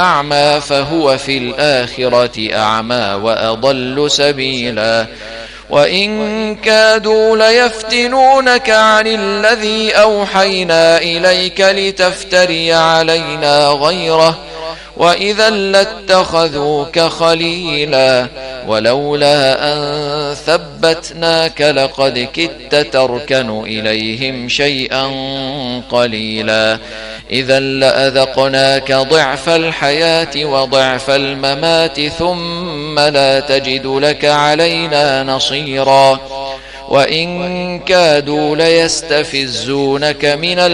أعمى فهو في الآخرة أعمى وأضل سبيلا وإن كادوا ليفتنونك عن الذي أوحينا إليك لتفتري علينا غيره وإذا لاتخذوك خليلا ولولا أن ثبتناك لقد كدت تركن إليهم شيئا قليلا إذا لأذقناك ضعف الحياة وضعف الممات ثم لا تجد لك علينا نصيرا وإن كادوا ليستفزونك من